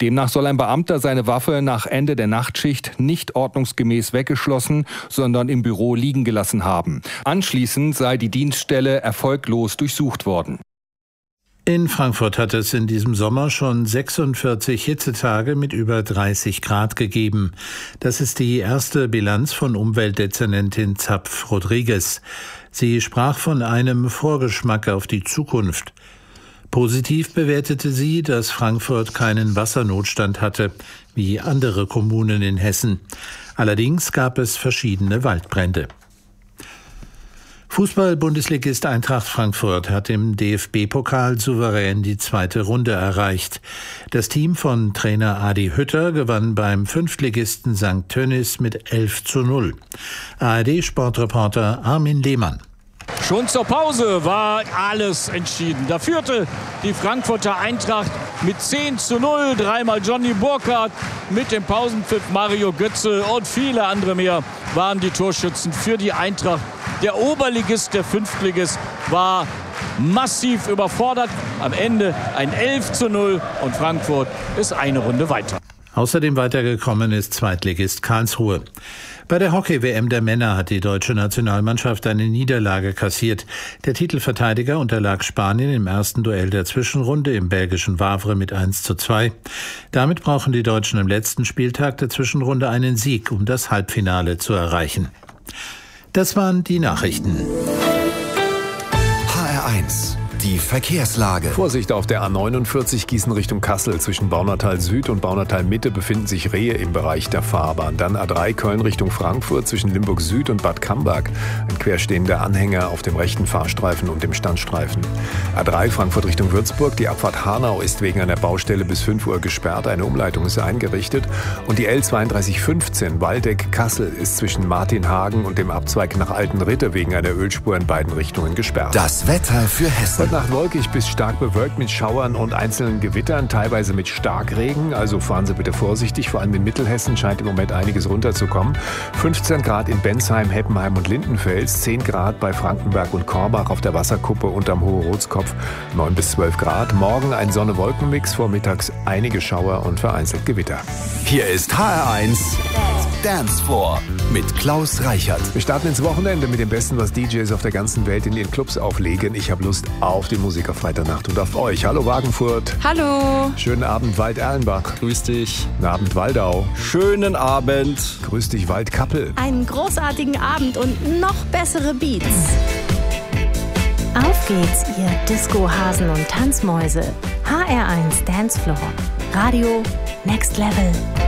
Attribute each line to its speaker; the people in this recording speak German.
Speaker 1: Demnach soll ein Beamter seine Waffe nach Ende der Nachtschicht nicht ordnungsgemäß weggeschlossen, sondern im Büro liegen gelassen haben. Anschließend sei die Dienststelle erfolglos durchsucht worden.
Speaker 2: In Frankfurt hat es in diesem Sommer schon 46 Hitzetage mit über 30 Grad gegeben. Das ist die erste Bilanz von Umweltdezernentin Zapf-Rodriguez. Sie sprach von einem Vorgeschmack auf die Zukunft. Positiv bewertete sie, dass Frankfurt keinen Wassernotstand hatte, wie andere Kommunen in Hessen. Allerdings gab es verschiedene Waldbrände. Fußball-Bundesligist Eintracht Frankfurt hat im DFB-Pokal souverän die zweite Runde erreicht. Das Team von Trainer Adi Hütter gewann beim Fünftligisten St. Tönnies mit 11:0. ARD-Sportreporter Armin Lehmann.
Speaker 3: Schon zur Pause war alles entschieden. Da führte die Frankfurter Eintracht mit 10:0. Dreimal Johnny Burkhardt, mit dem Pausenpfiff Mario Götze und viele andere mehr waren die Torschützen für die Eintracht. Der Oberligist, der Fünftligist, war massiv überfordert. Am Ende ein 11:0 und Frankfurt ist eine Runde weiter.
Speaker 2: Außerdem weitergekommen ist Zweitligist Karlsruhe. Bei der Hockey-WM der Männer hat die deutsche Nationalmannschaft eine Niederlage kassiert. Der Titelverteidiger unterlag Spanien im ersten Duell der Zwischenrunde im belgischen Wavre mit 1:2. Damit brauchen die Deutschen am letzten Spieltag der Zwischenrunde einen Sieg, um das Halbfinale zu erreichen. Das waren die Nachrichten.
Speaker 4: HR1, die Verkehrslage.
Speaker 5: Vorsicht auf der A49 Gießen Richtung Kassel. Zwischen Baunatal Süd und Baunatal Mitte befinden sich Rehe im Bereich der Fahrbahn. Dann A3 Köln Richtung Frankfurt zwischen Limburg Süd und Bad Camberg. Ein querstehender Anhänger auf dem rechten Fahrstreifen und dem Standstreifen. A3 Frankfurt Richtung Würzburg. Die Abfahrt Hanau ist wegen einer Baustelle bis 5 Uhr gesperrt. Eine Umleitung ist eingerichtet. Und die L3215 Waldeck-Kassel ist zwischen Martinhagen und dem Abzweig nach Altenritte wegen einer Ölspur in beiden Richtungen gesperrt.
Speaker 4: Das Wetter für Hessen.
Speaker 5: Nacht wolkig bis stark bewölkt mit Schauern und einzelnen Gewittern, teilweise mit Starkregen. Also fahren Sie bitte vorsichtig. Vor allem in Mittelhessen scheint im Moment einiges runterzukommen. 15 Grad in Bensheim, Heppenheim und Lindenfels. 10 Grad bei Frankenberg und Korbach auf der Wasserkuppe und am Hohe-Rotskopf. 9 bis 12 Grad. Morgen ein Sonne-Wolken-Mix. Vormittags einige Schauer und vereinzelt Gewitter.
Speaker 4: Hier ist HR1 Dance Floor mit Klaus Reichert.
Speaker 5: Wir starten ins Wochenende mit dem Besten, was DJs auf der ganzen Welt in ihren Clubs auflegen. Ich habe Lust auf die Musik auf Freitagnacht und auf euch. Hallo Wagenfurt.
Speaker 6: Hallo.
Speaker 5: Schönen Abend Wald-Erlenbach.
Speaker 6: Grüß dich.
Speaker 5: Guten Abend Waldau.
Speaker 6: Schönen Abend.
Speaker 5: Grüß dich Waldkappel.
Speaker 7: Einen großartigen Abend und noch bessere Beats. Auf geht's, ihr Disco-Hasen und Tanzmäuse. HR1 Dancefloor. Radio Next Level.